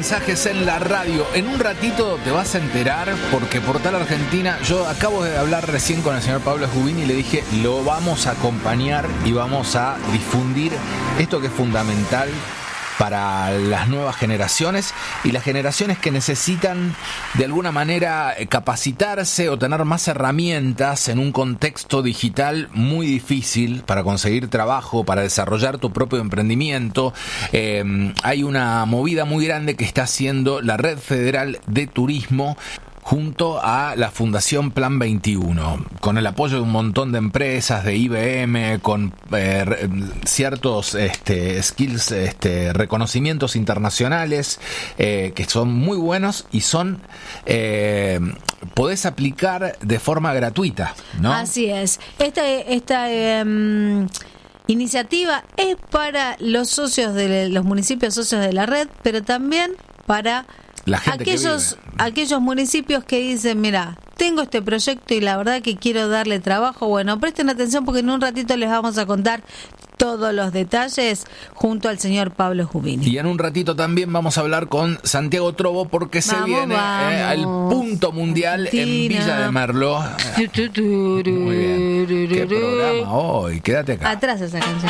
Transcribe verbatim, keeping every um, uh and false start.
mensajes en la radio. En un ratito te vas a enterar porque Portal Argentina, yo acabo de hablar recién con el señor Pablo Jubini y le dije, lo vamos a acompañar y vamos a difundir esto que es fundamental para las nuevas generaciones y las generaciones que necesitan de alguna manera capacitarse o tener más herramientas en un contexto digital muy difícil para conseguir trabajo, para desarrollar tu propio emprendimiento. Eh, hay una movida muy grande que está haciendo la Red Federal de Turismo junto a la Fundación Plan veintiuno, con el apoyo de un montón de empresas, de I B M, con eh, ciertos este, skills, este, reconocimientos internacionales eh, que son muy buenos y son eh, podés aplicar de forma gratuita, ¿no? Así es. Esta, esta eh, iniciativa es para los socios de los municipios socios de la red, pero también para la gente aquellos que vive. aquellos municipios que dicen, mira, tengo este proyecto y la verdad que quiero darle trabajo. Bueno, presten atención porque en un ratito les vamos a contar todos los detalles junto al señor Pablo Jubini. Y en un ratito también vamos a hablar con Santiago Trovo porque vamos, se viene eh, al punto mundial Argentina. En Villa de Merlo. Muy bien. ¿Qué programa hoy? Quédate acá. Atrás esa canción.